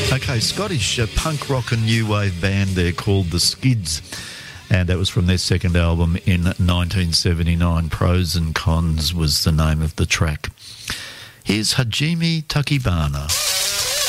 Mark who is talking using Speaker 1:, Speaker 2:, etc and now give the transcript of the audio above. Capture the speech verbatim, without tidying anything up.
Speaker 1: Okay, Scottish uh, punk rock and new wave band there called The Skids, and that was from their second album in nineteen seventy-nine. Pros and Cons was the name of the track. Here's Hajime Takibana.